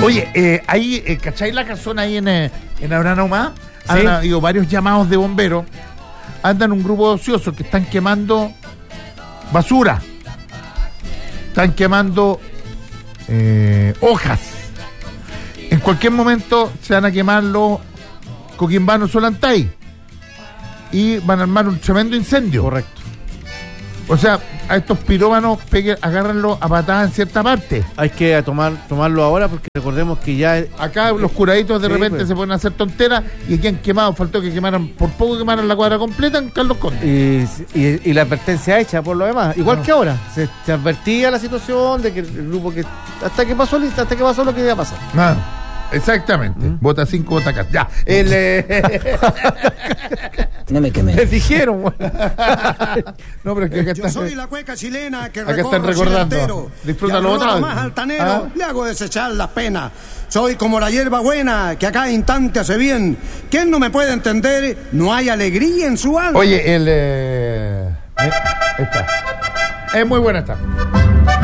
Oye, ahí, ¿cachai la casona ahí en Abraham Ahumada? Han habido varios llamados de bomberos. Andan un grupo de ociosos que están quemando basura. Están quemando hojas. En cualquier momento se van a quemar los coquimbanos Solantay y van a armar un tremendo incendio. Correcto. O sea, a estos pirómanos agárranlo a patadas en cierta parte. Hay que tomarlo ahora porque recordemos que ya... Acá los curaditos de repente pues, se ponen a hacer tonteras y aquí han quemado, faltó que quemaran, por poco quemaran la cuadra completa en Carlos Conde. Y la advertencia hecha por lo demás. Igual que ahora, se advertía la situación de que el grupo que... Hasta que pasó lo que iba a pasar. Exactamente. Vota 5, vota acá. Ya. No me quemé. Les dijeron, bueno. No, pero es que acá Yo soy la cueca chilena que acá están recordando. Disfruta lo otro. Más altanero, le hago desechar las penas. Soy como la hierba buena que a cada instante hace bien. ¿Quién no me puede entender? No hay alegría en su alma. Oye, esta. Es muy buena esta.